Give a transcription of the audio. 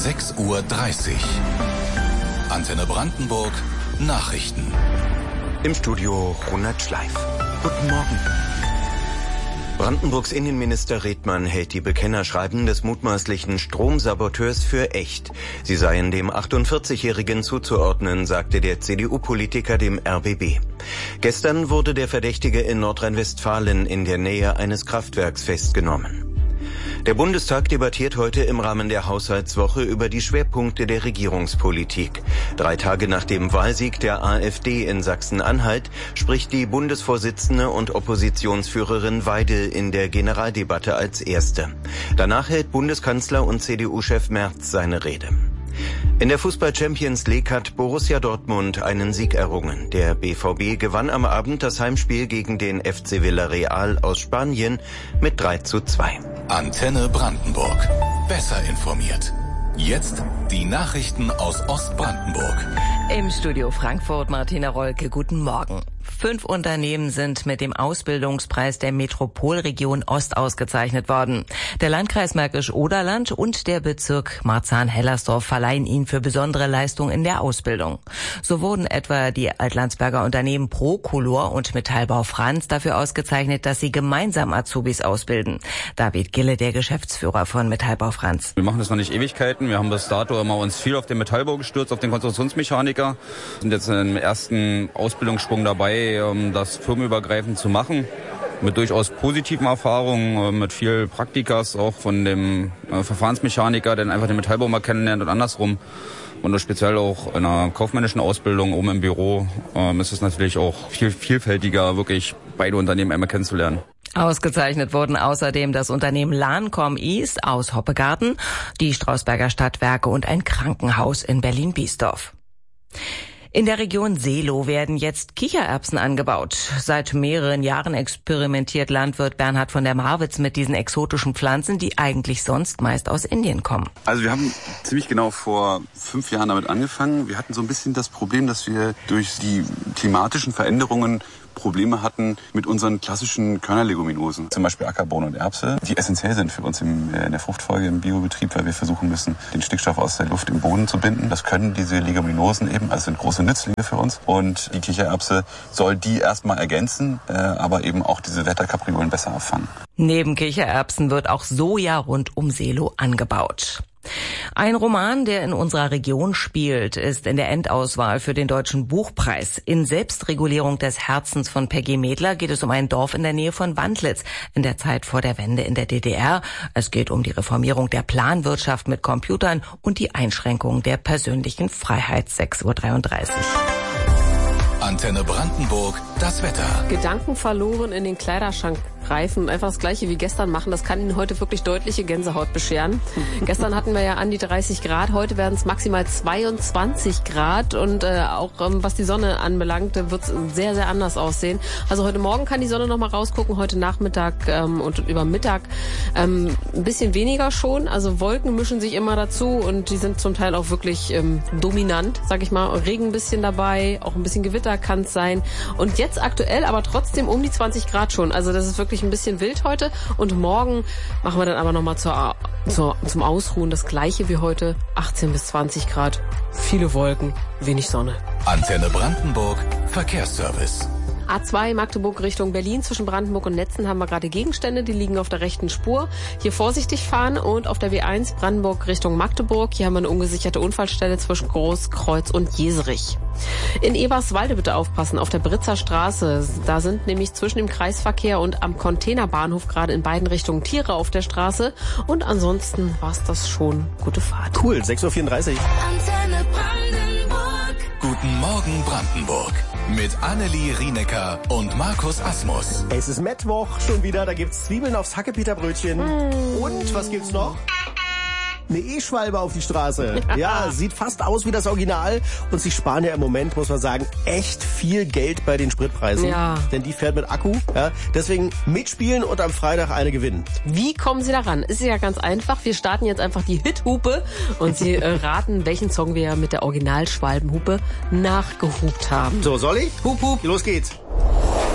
6:30 Uhr. Antenne Brandenburg Nachrichten. Im Studio Ronald Schleif. Guten Morgen. Brandenburgs Innenminister Redmann hält die Bekennerschreiben des mutmaßlichen Stromsaboteurs für echt. Sie seien dem 48-Jährigen zuzuordnen, sagte der CDU-Politiker dem RBB. Gestern wurde der Verdächtige in Nordrhein-Westfalen in der Nähe eines Kraftwerks festgenommen. Der Bundestag debattiert heute im Rahmen der Haushaltswoche über die Schwerpunkte der Regierungspolitik. 3 Tage nach dem Wahlsieg der AfD in Sachsen-Anhalt spricht die Bundesvorsitzende und Oppositionsführerin Weidel in der Generaldebatte als Erste. Danach hält Bundeskanzler und CDU-Chef Merz seine Rede. In der Fußball-Champions League hat Borussia Dortmund einen Sieg errungen. Der BVB gewann am Abend das Heimspiel gegen den FC Villarreal aus Spanien mit 3:2. Antenne Brandenburg. Besser informiert. Jetzt die Nachrichten aus Ostbrandenburg. Im Studio Frankfurt Martina Rolke, guten Morgen. 5 Unternehmen sind mit dem Ausbildungspreis der Metropolregion Ost ausgezeichnet worden. Der Landkreis Märkisch-Oderland und der Bezirk Marzahn-Hellersdorf verleihen ihnen für besondere Leistungen in der Ausbildung. So wurden etwa die Altlandsberger Unternehmen Procolor und Metallbau Franz dafür ausgezeichnet, dass sie gemeinsam Azubis ausbilden. David Gille, der Geschäftsführer von Metallbau Franz. Wir machen das noch nicht Ewigkeiten. Wir haben bis dato immer uns viel auf den Metallbau gestürzt, auf den Konstruktionsmechaniker. Sind jetzt im ersten Ausbildungssprung dabei, das firmenübergreifend zu machen. Mit durchaus positiven Erfahrungen, mit viel Praktikas auch von dem Verfahrensmechaniker, der einfach den Metallbau mal kennenlernt und andersrum. Und speziell auch in einer kaufmännischen Ausbildung oben im Büro ist es natürlich auch viel vielfältiger, wirklich beide Unternehmen einmal kennenzulernen. Ausgezeichnet wurden außerdem das Unternehmen Lancom East aus Hoppegarten, die Strausberger Stadtwerke und ein Krankenhaus in Berlin-Biesdorf. In der Region Seelow werden jetzt Kichererbsen angebaut. Seit mehreren Jahren experimentiert Landwirt Bernhard von der Marwitz mit diesen exotischen Pflanzen, die eigentlich sonst meist aus Indien kommen. Also wir haben ziemlich genau vor 5 Jahren damit angefangen. Wir hatten so ein bisschen das Problem, dass wir durch die klimatischen Veränderungen Probleme hatten mit unseren klassischen Körnerleguminosen, zum Beispiel Ackerbohnen und Erbse, die essentiell sind für uns in der Fruchtfolge im Biobetrieb, weil wir versuchen müssen, den Stickstoff aus der Luft im Boden zu binden. Das können diese Leguminosen eben, also sind große Nützlinge für uns. Und die Kichererbse soll die erstmal ergänzen, aber eben auch diese Wetterkapriolen besser abfangen. Neben Kichererbsen wird auch Soja rund um Seelow angebaut. Ein Roman, der in unserer Region spielt, ist in der Endauswahl für den Deutschen Buchpreis. In Selbstregulierung des Herzens von Peggy Medler geht es um ein Dorf in der Nähe von Wandlitz in der Zeit vor der Wende in der DDR. Es geht um die Reformierung der Planwirtschaft mit Computern und die Einschränkung der persönlichen Freiheit. 6:33 Uhr. Antenne Brandenburg, das Wetter. Gedanken verloren in den Kleiderschrank greifen, einfach das Gleiche wie gestern machen. Das kann Ihnen heute wirklich deutliche Gänsehaut bescheren. Gestern hatten wir ja an die 30 Grad, heute werden es maximal 22 Grad und auch was die Sonne anbelangt, wird es sehr, sehr anders aussehen. Also heute Morgen kann die Sonne noch mal rausgucken, heute Nachmittag und über Mittag ein bisschen weniger schon. Also Wolken mischen sich immer dazu und die sind zum Teil auch wirklich dominant, sag ich mal. Regen ein bisschen dabei, auch ein bisschen Gewitter kann es sein. Und jetzt aktuell aber trotzdem um die 20 Grad schon. Also das ist wirklich ein bisschen wild heute. Und morgen machen wir dann aber nochmal zum Ausruhen das Gleiche wie heute. 18 bis 20 Grad, viele Wolken, wenig Sonne. Antenne Brandenburg, Verkehrsservice. A2 Magdeburg Richtung Berlin. Zwischen Brandenburg und Netzen haben wir gerade Gegenstände, die liegen auf der rechten Spur. Hier vorsichtig fahren und auf der W1 Brandenburg Richtung Magdeburg. Hier haben wir eine ungesicherte Unfallstelle zwischen Großkreuz und Jeserich. In Eberswalde bitte aufpassen, auf der Britzer Straße. Da sind nämlich zwischen dem Kreisverkehr und am Containerbahnhof gerade in beiden Richtungen Tiere auf der Straße. Und ansonsten war's das schon. Gute Fahrt. Cool, 6:34 Uhr. Antenne Brandenburg. Guten Morgen Brandenburg. Mit Annelie Rienecker und Markus Asmus. Es ist Mittwoch schon wieder, da gibt's Zwiebeln aufs Hackepeterbrötchen. Und was gibt's noch? Eine E-Schwalbe auf die Straße. Ja, sieht fast aus wie das Original. Und sie sparen ja im Moment, muss man sagen, echt viel Geld bei den Spritpreisen. Ja. Denn die fährt mit Akku. Ja, deswegen mitspielen und am Freitag eine gewinnen. Wie kommen Sie daran? Ist ja ganz einfach. Wir starten jetzt einfach die Hithupe und Sie raten, welchen Song wir mit der Originalschwalbenhupe nachgehupt haben. So, soll ich? Hup, hup. Los geht's.